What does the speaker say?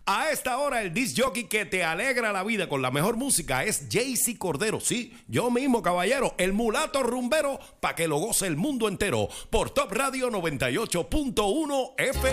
A esta hora el disc jockey que te alegra la vida con la mejor música es Jaycee Cordero. Sí, yo mismo, caballero, el mulato rumbero, pa' que lo goce el mundo entero. Por Top Radio 98.1 FM.